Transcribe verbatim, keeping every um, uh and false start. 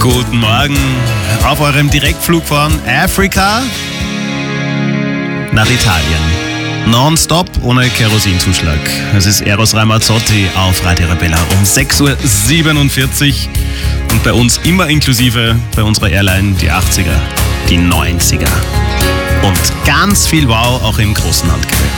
Guten Morgen. Auf eurem Direktflug von Afrika nach Italien. Nonstop ohne Kerosinzuschlag. Es ist Eros Ramazzotti auf Radio Arabella um sechs Uhr siebenundvierzig. Und bei uns immer inklusive, bei unserer Airline die achtziger, die neunziger. Und ganz viel Wow auch im großen Handgerät.